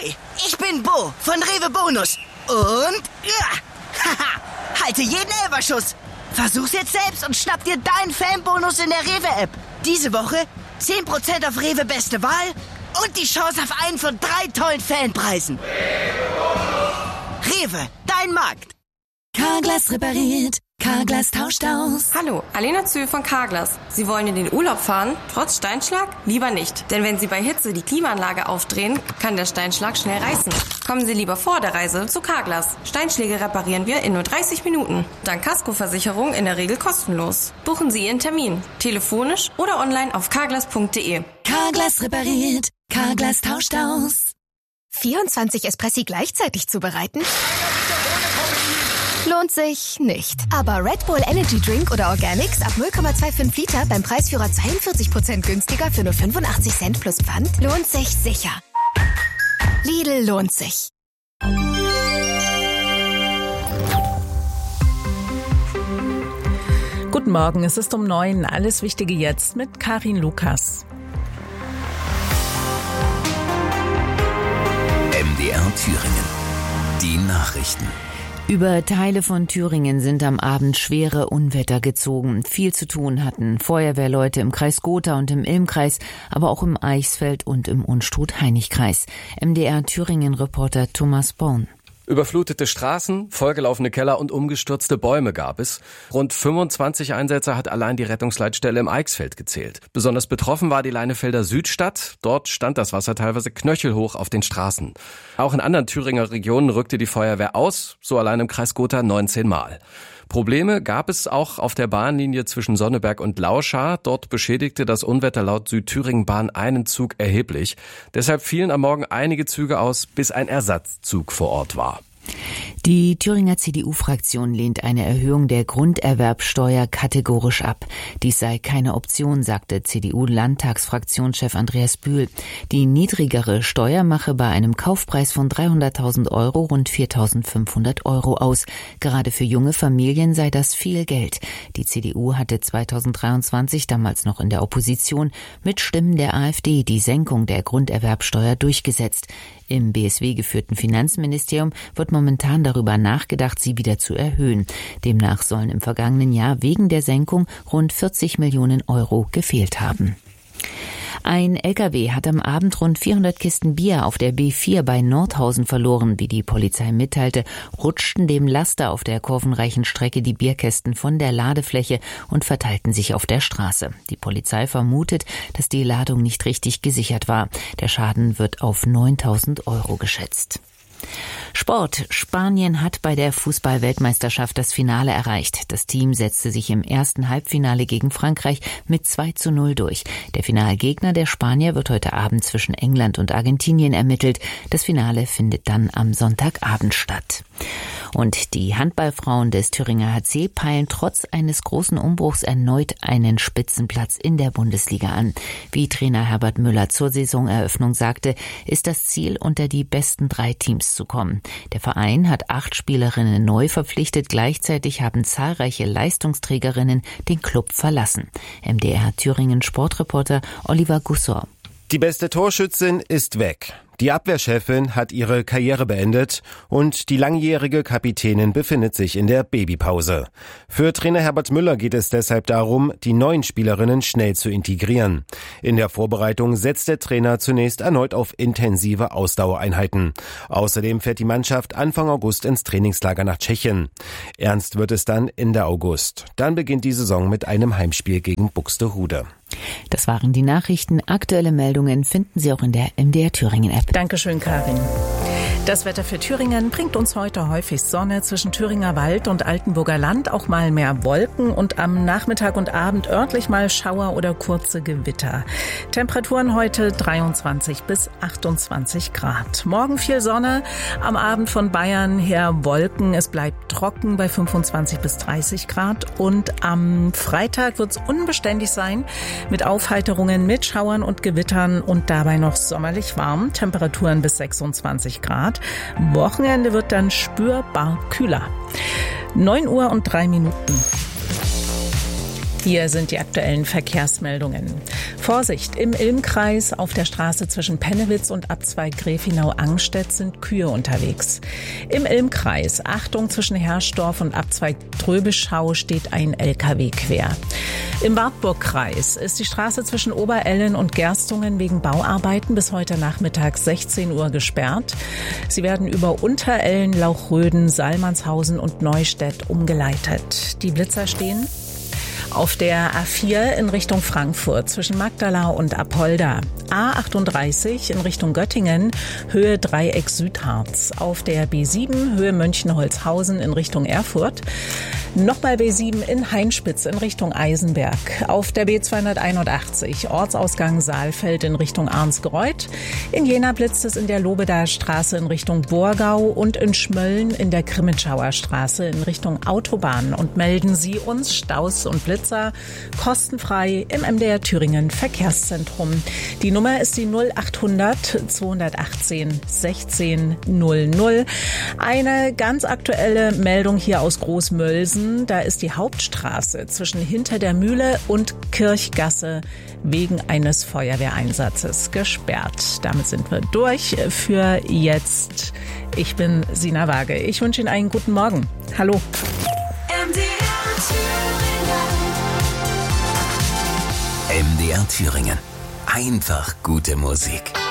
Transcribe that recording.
Ahoi, ich bin Bo von Rewe Bonus. Und, halte jeden Elferschuss. Versuch's jetzt selbst und schnapp dir deinen Fanbonus in der Rewe-App. Diese Woche 10% auf Rewe Beste Wahl und die Chance auf einen von 3 tollen Fanpreisen. Rewe, dein Markt. Carglass repariert, Carglass tauscht aus. Hallo, Alena Zühl von Carglass. Sie wollen in den Urlaub fahren, trotz Steinschlag? Lieber nicht, denn wenn Sie bei Hitze die Klimaanlage aufdrehen, kann der Steinschlag schnell reißen. Kommen Sie lieber vor der Reise zu Carglass. Steinschläge reparieren wir in nur 30 Minuten. Dank Kaskoversicherung in der Regel kostenlos. Buchen Sie Ihren Termin, telefonisch oder online auf carglass.de. Carglass repariert, Carglass tauscht aus. 24 Espressi gleichzeitig zubereiten? Lohnt sich nicht. Aber Red Bull Energy Drink oder Organics ab 0,25 Liter beim Preisführer 42% günstiger für nur 85 Cent plus Pfand lohnt sich sicher. Lidl lohnt sich. Guten Morgen, es ist um 9. Alles Wichtige jetzt mit Karin Lukas. MDR Thüringen. Die Nachrichten. Über Teile von Thüringen sind am Abend schwere Unwetter gezogen. Viel zu tun hatten Feuerwehrleute im Kreis Gotha und im Ilmkreis, aber auch im Eichsfeld und im Unstrut-Hainich-Kreis. MDR Thüringen-Reporter Thomas Born. Überflutete Straßen, vollgelaufene Keller und umgestürzte Bäume gab es. Rund 25 Einsätze hat allein die Rettungsleitstelle im Eichsfeld gezählt. Besonders betroffen war die Leinefelder Südstadt. Dort stand das Wasser teilweise knöchelhoch auf den Straßen. Auch in anderen Thüringer Regionen rückte die Feuerwehr aus, so allein im Kreis Gotha 19 Mal. Probleme gab es auch auf der Bahnlinie zwischen Sonneberg und Lauschar. Dort beschädigte das Unwetter laut Südthüringen-Bahn einen Zug erheblich. Deshalb fielen am Morgen einige Züge aus, bis ein Ersatzzug vor Ort war. Die Thüringer CDU-Fraktion lehnt eine Erhöhung der Grunderwerbsteuer kategorisch ab. Dies sei keine Option, sagte CDU-Landtagsfraktionschef Andreas Bühl. Die niedrigere Steuer mache bei einem Kaufpreis von 300.000 € rund 4.500 € aus. Gerade für junge Familien sei das viel Geld. Die CDU hatte 2023, damals noch in der Opposition, mit Stimmen der AfD die Senkung der Grunderwerbsteuer durchgesetzt. Im BSW geführten Finanzministerium wird momentan darüber nachgedacht, sie wieder zu erhöhen. Demnach sollen im vergangenen Jahr wegen der Senkung rund 40 Millionen € gefehlt haben. Ein LKW hat am Abend rund 400 Kisten Bier auf der B4 bei Nordhausen verloren. Wie die Polizei mitteilte, rutschten dem Laster auf der kurvenreichen Strecke die Bierkästen von der Ladefläche und verteilten sich auf der Straße. Die Polizei vermutet, dass die Ladung nicht richtig gesichert war. Der Schaden wird auf 9.000 € geschätzt. Sport. Spanien hat bei der Fußball-Weltmeisterschaft das Finale erreicht. Das Team setzte sich im ersten Halbfinale gegen Frankreich mit 2:0 durch. Der Finalgegner der Spanier wird heute Abend zwischen England und Argentinien ermittelt. Das Finale findet dann am Sonntagabend statt. Und die Handballfrauen des Thüringer HC peilen trotz eines großen Umbruchs erneut einen Spitzenplatz in der Bundesliga an. Wie Trainer Herbert Müller zur Saisoneröffnung sagte, ist das Ziel, unter die besten 3 Teams zu kommen. Der Verein hat 8 Spielerinnen neu verpflichtet. Gleichzeitig haben zahlreiche Leistungsträgerinnen den Club verlassen. MDR Thüringen Sportreporter Oliver Gussor. Die beste Torschützin ist weg. Die Abwehrchefin hat ihre Karriere beendet und die langjährige Kapitänin befindet sich in der Babypause. Für Trainer Herbert Müller geht es deshalb darum, die neuen Spielerinnen schnell zu integrieren. In der Vorbereitung setzt der Trainer zunächst erneut auf intensive Ausdauereinheiten. Außerdem fährt die Mannschaft Anfang August ins Trainingslager nach Tschechien. Ernst wird es dann Ende August. Dann beginnt die Saison mit einem Heimspiel gegen Buxtehude. Das waren die Nachrichten. Aktuelle Meldungen finden Sie auch in der MDR Thüringen App. Dankeschön, Karin. Das Wetter für Thüringen bringt uns heute häufig Sonne, zwischen Thüringer Wald und Altenburger Land auch mal mehr Wolken und am Nachmittag und Abend örtlich mal Schauer oder kurze Gewitter. Temperaturen heute 23 bis 28 Grad. Morgen viel Sonne, am Abend von Bayern her Wolken. Es bleibt trocken bei 25 bis 30 Grad und am Freitag wird es unbeständig sein mit Aufheiterungen, mit Schauern und Gewittern und dabei noch sommerlich warm. Temperaturen bis 26 Grad. Wochenende wird dann spürbar kühler. 9:03 Uhr. Hier sind die aktuellen Verkehrsmeldungen. Vorsicht, im Ilmkreis auf der Straße zwischen Pennewitz und Abzweig Grefinau-Angstedt sind Kühe unterwegs. Im Ilmkreis, Achtung, zwischen Herrsdorf und Abzweig Tröbischau steht ein LKW quer. Im Wartburgkreis ist die Straße zwischen Oberellen und Gerstungen wegen Bauarbeiten bis heute Nachmittag 16 Uhr gesperrt. Sie werden über Unterellen, Lauchröden, Salmannshausen und Neustädt umgeleitet. Die Blitzer stehen auf der A4 in Richtung Frankfurt zwischen Magdala und Apolda. A38 in Richtung Göttingen, Höhe Dreieck Südharz. Auf der B7 Höhe Mönchengladbach-Holzhausen in Richtung Erfurt. Nochmal B7 in Hainspitz in Richtung Eisenberg. Auf der B281 Ortsausgang Saalfeld in Richtung Arnsgreuth. In Jena blitzt es in der Lobedaer Straße in Richtung Borgau und in Schmölln in der Grimmitschauer Straße in Richtung Autobahn. Und melden Sie uns Staus und Blitzer kostenfrei im MDR Thüringen Verkehrszentrum. Die Nummer ist die 0800 218 16 00. Eine ganz aktuelle Meldung hier aus Großmölsen. Da ist die Hauptstraße zwischen Hinter der Mühle und Kirchgasse wegen eines Feuerwehreinsatzes gesperrt. Damit sind wir durch für jetzt. Ich bin Sina Waage. Ich wünsche Ihnen einen guten Morgen. Hallo. MDR Thüringen. Einfach gute Musik.